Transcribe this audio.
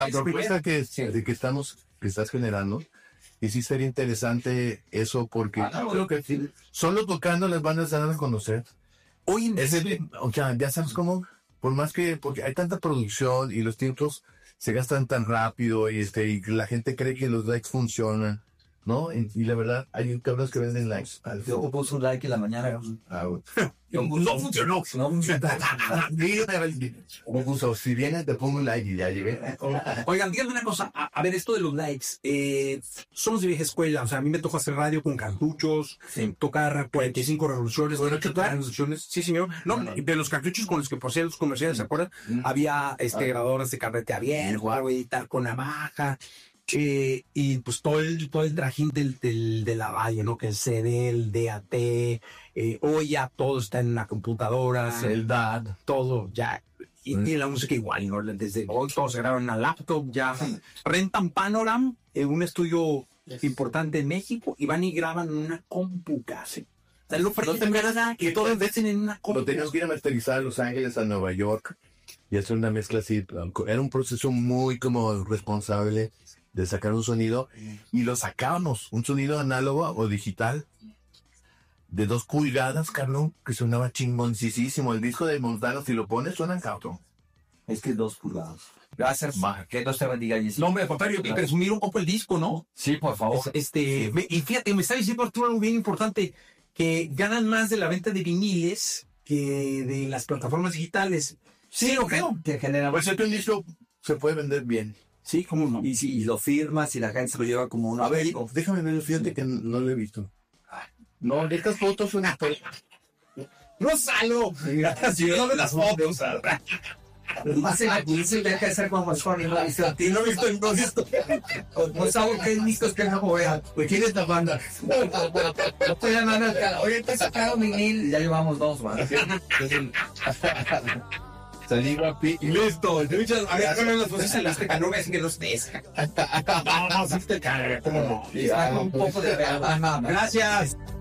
La propuesta que estás generando, y sí sería interesante eso, porque creo que sí, solo tocando las bandas se dan a conocer. Hoy O sea, ya sabes cómo, por más que, porque hay tanta producción y los tiempos se gastan tan rápido y y la gente cree que los likes funcionan, ¿no? Y la verdad, hay cabros que venden likes. Yo puse un like en la mañana. No funcionó. Me puso, si vienes te pongo un like y ya llegué. Oigan, díganme una cosa. A ver, esto de los likes. Somos de vieja escuela. O sea, a mí me tocó hacer radio con cartuchos, tocar 45 revoluciones. Revoluciones. Sí, señor. No, de los cartuchos con los que procedían los comerciales, ¿se acuerdan? Había grabadoras de carrete abierto, algo y tal, con navaja. Y pues todo el trajín de la valle, ¿no? Que el CD, el DAT, hoy ya todo está en una computadora, el DAT, todo ya. Y tiene la música igual, ¿no? Desde hoy todo se graba en una laptop, ya rentan Panoram, un estudio importante en México, y van y graban en una compu casi. O sea, no te nada que todo inventen en una compu. Lo teníamos que ir a masterizar a Los Ángeles, a Nueva York, y hacer una mezcla así. Era un proceso muy como responsable de sacar un sonido, y lo sacábamos, un sonido análogo o digital de 2 pulgadas, Carlos, que sonaba chingoncísimo. El disco de Montano, si lo pones, suena cauto. Es que 2 pulgadas. Gracias, que no se bendiga. No, hombre, al contrario, que presumir un poco el disco, ¿no? Sí, por favor. Y fíjate, me está diciendo Arturo algo bien importante, que ganan más de la venta de viniles que de las plataformas digitales. Sí, lo creo. Que genera... Pues un disco se puede vender bien. Sí, cómo no. Y si lo firmas y la gente se lo lleva como una... A ver, déjame ver, fíjate que no lo he visto. No, de estas fotos son ¡No salgo! No de las fotos. Más en la policía deja de ser como Sony, no he visto. Y no he visto entonces. No sabgo qué discos que no vean. Pues ¿quién es esta banda? No estoy llamando al cara. Oye, te sacaron vinil. Ya llevamos 2, man. Salí guapi. Y listo. A ver, con las voces en las que no ves que no estés. No, no, sí te cae. ¿Cómo no? Un poco de verdad. Gracias.